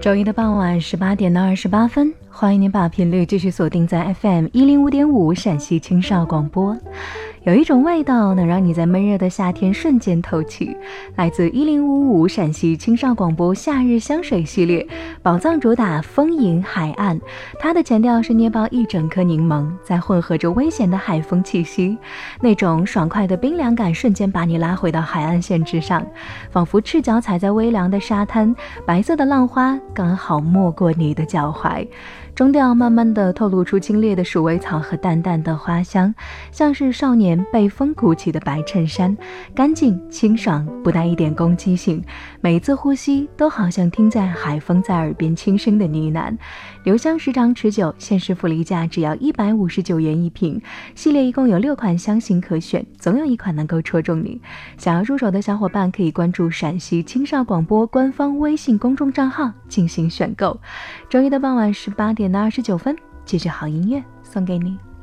周一的傍晚18:28，欢迎您把频率继续锁定在 FM105.5 陕西青少广播。有一种味道能让你在闷热的夏天瞬间透气，来自1055陕西青少广播夏日香水系列，宝藏主打丰盈海岸。它的前调是捏爆一整颗柠檬，再混合着危险的海风气息，那种爽快的冰凉感瞬间把你拉回到海岸线之上，仿佛赤脚踩在微凉的沙滩，白色的浪花刚好没过你的脚踝。中调慢慢地透露出清冽的鼠尾草和淡淡的花香，像是少年被风鼓起的白衬衫，干净清爽，不带一点攻击性。每次呼吸都好像听在海风在耳边轻声的呢喃。留香时长持久，限时福利价只要159元一瓶。系列一共有6款香型可选，总有一款能够戳中你。想要入手的小伙伴可以关注陕西青少广播官方微信公众账号进行选购。周一的傍晚18:29，继续好音乐送给你。